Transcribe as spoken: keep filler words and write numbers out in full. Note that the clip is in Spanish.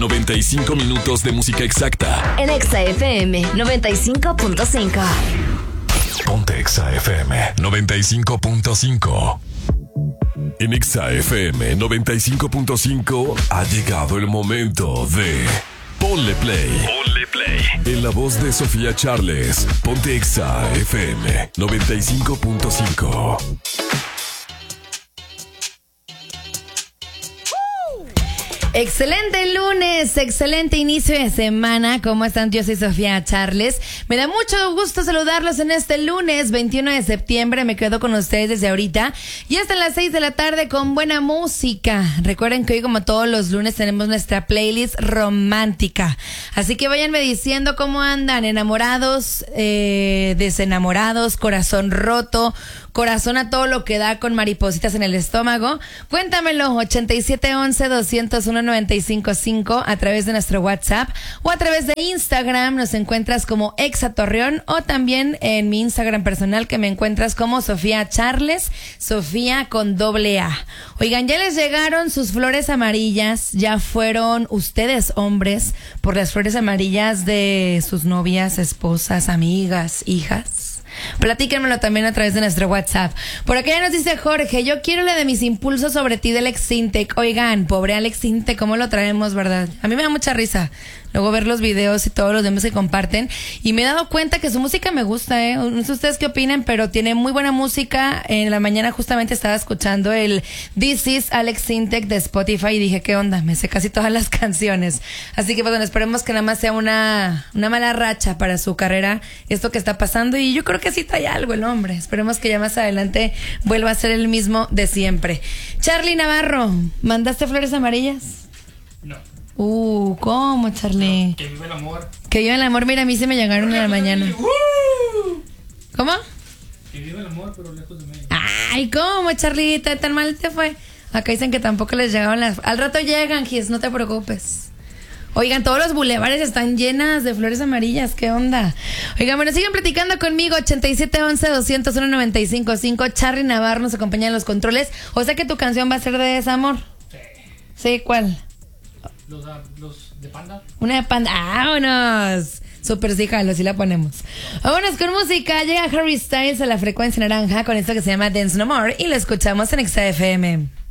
noventa y cinco minutos de música exacta. En Exa F M noventa y cinco punto cinco. Ponte Exa F M noventa y cinco punto cinco. En Exa F M noventa y cinco punto cinco ha llegado el momento de Ponle Play. Ponle Play. En la voz de Sofía Charles, Ponte Exa F M noventa y cinco punto cinco. Excelente lunes, excelente inicio de semana. ¿Cómo están? Yo soy Sofía Charles. Me da mucho gusto saludarlos en este lunes veintiuno de septiembre. Me quedo con ustedes desde ahorita y hasta las seis de la tarde con buena música. Recuerden que hoy, como todos los lunes, tenemos nuestra playlist romántica. Así que váyanme diciendo cómo andan: enamorados, eh, desenamorados, corazón roto, corazón a todo lo que da con maripositas en el estómago. Cuéntamelo, ochenta y siete once doscientos uno noventa y cinco cinco a través de nuestro WhatsApp o a través de Instagram. Nos encuentras como Exa Torreón, o también en mi Instagram personal, que me encuentras como Sofía Charles, Sofía con doble A. Oigan, ya les llegaron sus flores amarillas. Ya fueron ustedes, hombres, por las flores amarillas de sus novias, esposas, amigas, hijas. Platíquenmelo también a través de nuestro WhatsApp. Por acá ya nos dice Jorge: yo quiero la de mis impulsos sobre ti del Alex Intec. Oigan, pobre Alex Intec, ¿cómo lo traemos, verdad? A mí me da mucha risa luego ver los videos y todos los demás que comparten, y me he dado cuenta que su música me gusta, ¿eh? No sé ustedes qué opinan, pero tiene muy buena música. En la mañana justamente estaba escuchando el This is Alex Intec de Spotify y dije, ¿qué onda? Me sé casi todas las canciones. Así que pues, bueno, esperemos que nada más sea una, una mala racha para su carrera esto que está pasando, y yo creo que sí trae algo el hombre. Esperemos que ya más adelante vuelva a ser el mismo de siempre. Charly Navarro, ¿mandaste flores amarillas? No. Uh, ¿cómo, Charly? No, que viva el amor. Que viva el amor. Mira, a mí se me llegaron en la mañana. ¡Uh! ¿Cómo? Que viva el amor, pero lejos de mí. Ay, ¿cómo, Charlita? ¿Tan mal te fue? Acá dicen que tampoco les llegaban las... Al rato llegan, Gis, no te preocupes. Oigan, todos los bulevares están llenas de flores amarillas. ¿Qué onda? Oigan, bueno, sigan platicando conmigo. ochenta y siete once doscientos uno noventa y cinco cinco. Charly Navarro nos acompaña en los controles. O sea que tu canción va a ser de desamor. Sí. Sí, ¿cuál? Los, los de Panda. Una de Panda. ¡Vámonos! Súper sí, jalo, sí la ponemos. Vámonos con música. Llega Harry Styles a la frecuencia naranja con esto que se llama Dance No More y lo escuchamos en Exa F M.